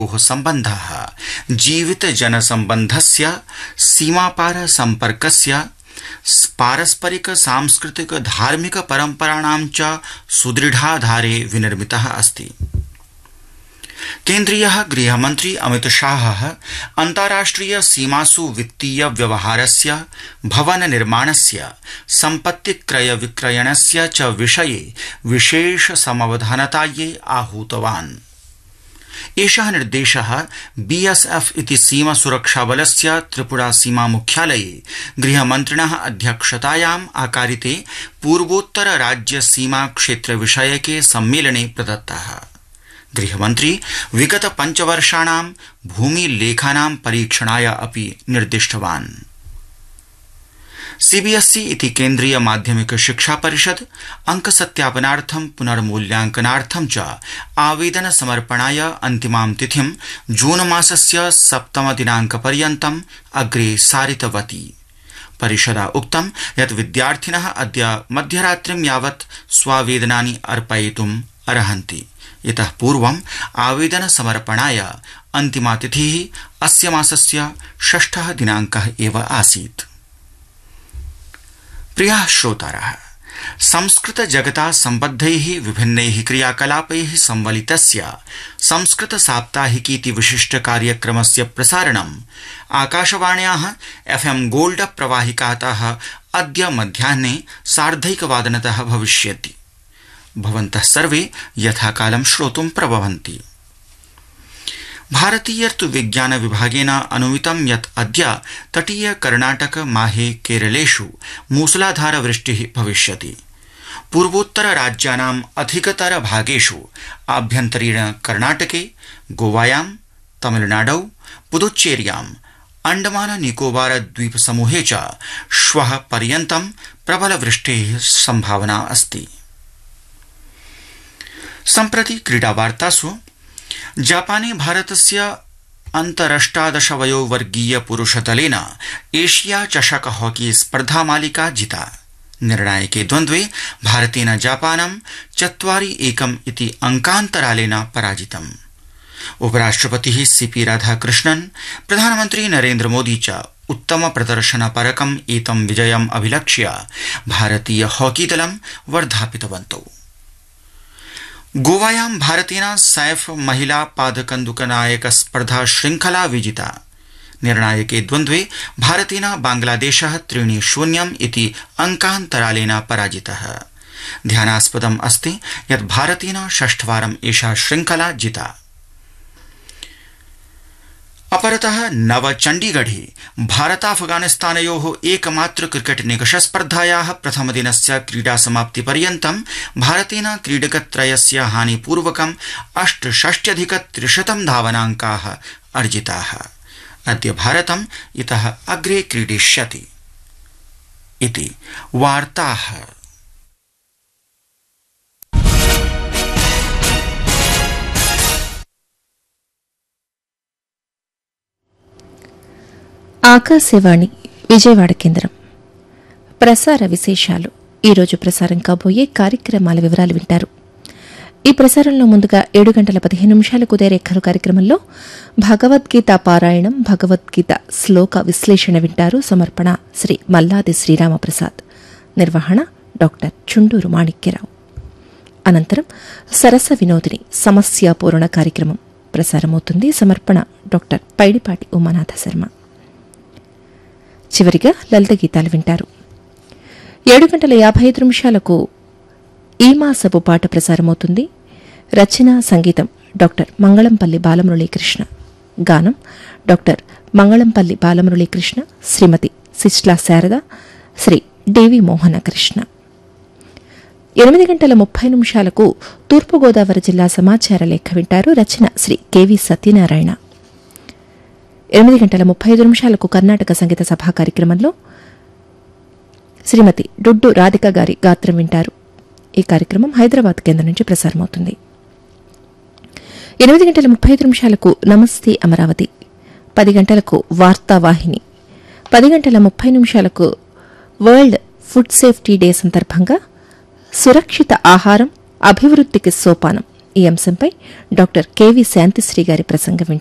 सम्बन्धः जीवितजनसम्बन्धस्य सीमापार सम्पर्कस्य पारस्परिक सांस्कृतिक धार्मिक परम्पराणां च सुदृढाधारे विनिर्मितः अस्ति। केन्द्रीयः गृहमन्त्री अमित शाहः अन्ताराष्ट्रिय सीमासु वित्तीय व्यवहारस्य भवन निर्माणस्य सम्पत्तिक्रय विक्रयणस्य च विषये विशेष समवधानतायै आहूतवान्। एषः निर्देशः बीएसएफ इति सीमा सुरक्षाबलस्य त्रिपुरा सीमा मुख्यालये गृहमन्त्रिणः अध्यक्षतायाम् आकारिते पूर्वोत्तर राज्य सीमा क्षेत्र विषयके सम्मेलने प्रदत्तः। गृहमन्त्री विगत 5 वर्षाणां भूमिलेखानां परीक्षणाय अपि निर्दिष्टवान्। सीबीएसई इति केन्द्रीय माध्यमिक शिक्षा परिषद अंकसत्यापनार्थं पुनर्मूल्यांकनार्थं च आवेदन समर्पणाय अन्तिमां तिथिं जून मासस्य 7 दिनाङ्कपर्यन्तम् अग्रे सारितवती। परिषदा उक्तं यत् विद्यार्थिनः अद्य मध्यरात्रिं यावत् स्वावेदनानि अर्पयितुम् अर्हन्ति। इतः पूर्वम् आवेदन समर्पणाय अन्तिमा तिथिः अस्य मासस्य 6 दिनाङ्कः एव आसीत्। प्रियाः श्रोतारः, संस्कृत जगता सम्बद्धैः विभिन्नैः क्रियाकलापैः संवलितस्य संस्कृत साप्ताहिकीति विशिष्ट कार्यक्रमस्य प्रसारणम् आकाशवाण्याः एफएम गोल्ड प्रवाहिकातः अद्य मध्याह्ने 1:30 भविष्यति। भवन्तः सर्वे यथाकालं श्रोतुं प्रभवन्ति। भारतीय ऋतुविज्ञान विभागेन अनुमितं यत् अद्य तटीय कर्णाटक माहे केरलेषु मूसलाधार वृष्टिः भविष्यति। पूर्वोत्तर राज्यानाम् अधिकतर भागेषु आभ्यन्तरीण कर्णाटके, गोवायां, तमिलनाडौ, पुदुच्चेर्याम्, अंडमान निकोबार द्वीप समूहे च श्वः पर्यन्तं प्रबल वृष्टेः सम्भावना अस्ति। सम्प्रति क्रीडावार्तासु जापाने भारतस्य अन्तरष्टादश वयोवर्गीय पुरुषदलेन एशिया चषक हॉकी स्पर्धा मालिका जिता। निर्णायके द्वन्द्वे भारतेन जापानं 4-1 इति अंकान्तरालेन पराजितम्। उपराष्ट्रपतिः सीपी राधाकृष्णन्, प्रधानमन्त्री नरेन्द्र मोदी च उत्तम प्रदर्शनपरकम् एतं विजयम् अभिलक्ष्य भारतीय हॉकी दलं वर्धापितवन्तौ। गोवायां भारतेन सैफ महिला पादकन्दुकनायक स्पर्धा श्रृंखला विजिता। निर्णायके द्वन्द्वे भारतेन बांग्लादेशः 3-0 इति अंकान्तरालेन पराजितः। ध्यानास्पदम् अस्ति यत् भारतेन 6ठवारम् एषा श्रृंखला जिता। अपरतः नवचण्डीगढे भारताफगानिस्तानयोः एकमात्र क्रिकेट निकष स्पर्धायाः प्रथमदिनस्य क्रीडा समाप्तिपर्यन्तं भारतेन क्रीडकत्रयस्य हानिपूर्वकम् 68,300 धावनाङ्काः अर्जिताः। अद्य भारतम् इतः अग्रे क्रीडिष्यति। इति वार्ताः। ఆకాశవాణి విజయవాడ కేంద్రం ప్రసార విశేషాలు. ఈరోజు ప్రసారం కాబోయే కార్యక్రమాల వివరాలు వింటారు. ఈ ప్రసారంలో ముందుగా 7:15 ఉదయరేఖలు కార్యక్రమంలో భగవద్గీత పారాయణం, భగవద్గీత శ్లోక విశ్లేషణ వింటారు. సమర్పణ శ్రీ మల్లాది శ్రీరామప్రసాద్. నిర్వహణ డాక్టర్ చుండూరు మాణిక్యరావు. అనంతరం సరస వినోదిని సమస్యాపూరణ కార్యక్రమం ప్రసారమవుతుంది. సమర్పణ డాక్టర్ పైడిపాటి ఉమానాథ శర్మ. చివరిగా లలిత గీతాలు వింటారు. 7:55 ఈ మాసపు పాట ప్రసారమవుతుంది. రచన సంగీతం డాక్టర్ మంగళంపల్లి బాలమురళీకృష్ణ. గానం డాక్టర్ మంగళంపల్లి బాలమురళీకృష్ణ, శ్రీమతి సిస్లా శారద, శ్రీ డివి మోహనకృష్ణ. 8:30 తూర్పుగోదావరి జిల్లా సమాచార లేఖ వింటారు. రచన శ్రీ కెవి సత్యనారాయణ. 8:35 కర్ణాటక సంగీత సభా కార్యక్రమంలో శ్రీమతి డుడ్డు రాధిక గారి గాత్రం వింటారు. ఈ కార్యక్రమం హైదరాబాద్ కేంద్రం నుంచి ప్రసారమవుతుంది. 8:35 నమస్తే అమరావతి. 10 గంటలకు వార్తావాహిని. 10:30 వరల్డ్ ఫుడ్ సేఫ్టీ డే సందర్భంగా సురక్షిత ఆహారం అభివృద్ధికి సోపానం ఈ అంశంపై డాక్టర్ కెవి శాంతిశ్రీ గారి ప్రసంగం